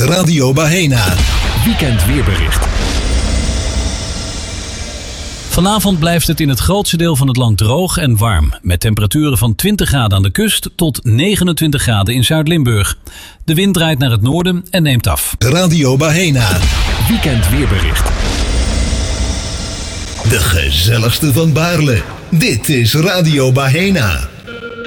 Radio Bahena. Weekend weerbericht. Vanavond blijft het in het grootste deel van het land droog en warm. Met temperaturen van 20 graden aan de kust tot 29 graden in Zuid-Limburg. De wind draait naar het noorden en neemt af. Radio Bahena. Weekend weerbericht. De gezelligste van Baarle. Dit is Radio Bahena.